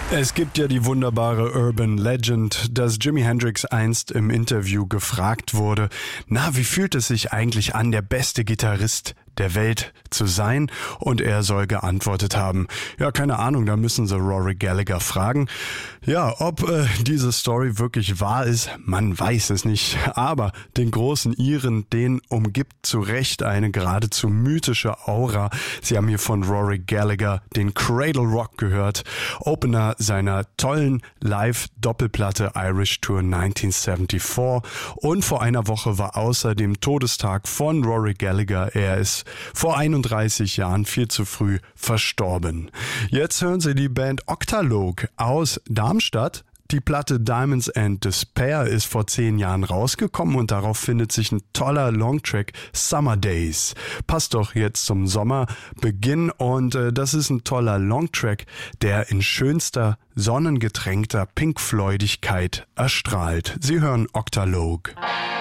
Es gibt ja die wunderbare Urban Legend, dass Jimi Hendrix einst im Interview gefragt wurde, wie fühlt es sich eigentlich an, der beste Gitarrist der Welt zu sein? Und er soll geantwortet haben, keine Ahnung, da müssen Sie Rory Gallagher fragen. Ob diese Story wirklich wahr ist, man weiß es nicht. Aber den großen Iren, den umgibt zu Recht eine geradezu mythische Aura. Sie haben hier von Rory Gallagher den Cradle Rock gehört, Opener seiner tollen Live-Doppelplatte Irish Tour 1974. Und vor einer Woche war außer dem Todestag von Rory Gallagher, er ist vor 31 Jahren viel zu früh verstorben. Jetzt hören Sie die Band Octalogue aus Darmstadt. Die Platte Diamonds and Despair ist vor 10 Jahren rausgekommen und darauf findet sich ein toller Longtrack Summer Days. Passt doch jetzt zum Sommerbeginn und das ist ein toller Longtrack, der in schönster, sonnengetränkter Pink-Floydigkeit erstrahlt. Sie hören Octalogue.